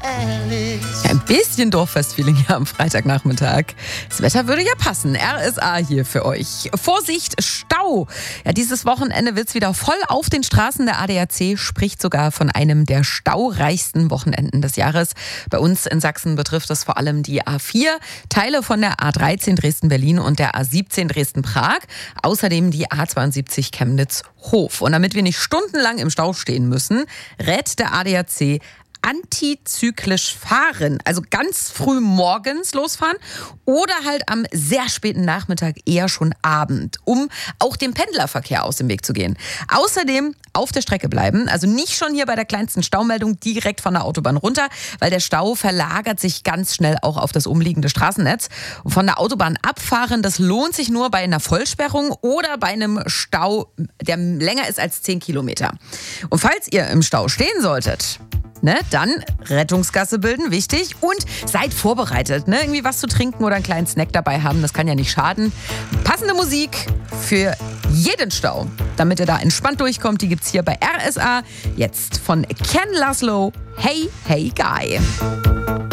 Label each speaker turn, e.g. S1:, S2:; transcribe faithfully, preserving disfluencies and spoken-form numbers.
S1: Ja, ein bisschen Dorffest-Feeling hier am Freitagnachmittag. Das Wetter würde ja passen. R S A hier für euch. Vorsicht, Stau! Ja, dieses Wochenende wird es wieder voll auf den Straßen. Der A D A C spricht sogar von einem der staureichsten Wochenenden des Jahres. Bei uns in Sachsen betrifft es vor allem die A vier, Teile von der A dreizehn Dresden-Berlin und der A siebzehn Dresden-Prag. Außerdem die A zweiundsiebzig Chemnitz-Hof. Und damit wir nicht stundenlang im Stau stehen müssen, rät der A D A C, antizyklisch fahren, also ganz früh morgens losfahren oder halt am sehr späten Nachmittag, eher schon Abend, um auch dem Pendlerverkehr aus dem Weg zu gehen. Außerdem auf der Strecke bleiben, also nicht schon hier bei der kleinsten Staumeldung direkt von der Autobahn runter, weil der Stau verlagert sich ganz schnell auch auf das umliegende Straßennetz. Und von der Autobahn abfahren, das lohnt sich nur bei einer Vollsperrung oder bei einem Stau, der länger ist als zehn Kilometer. Und falls ihr im Stau stehen solltet, Ne, dann Rettungsgasse bilden, wichtig. Und seid vorbereitet. Ne? Irgendwie was zu trinken oder einen kleinen Snack dabei haben, das kann ja nicht schaden. Passende Musik für jeden Stau, damit ihr da entspannt durchkommt, die gibt's hier bei R S A. Jetzt von Ken Laszlo, Hey, Hey Guy.